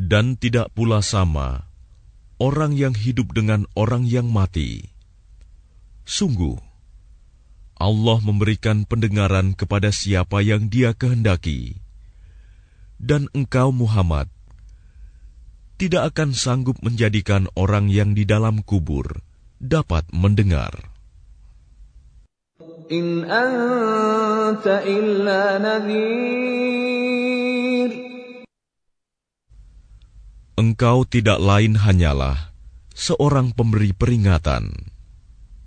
Dan tidak pula sama orang yang hidup dengan orang yang mati. Sungguh, Allah memberikan pendengaran kepada siapa yang Dia kehendaki. Dan engkau Muhammad tidak akan sanggup menjadikan orang yang di dalam kubur dapat mendengar. In anta illa nadhir. Engkau tidak lain hanyalah seorang pemberi peringatan.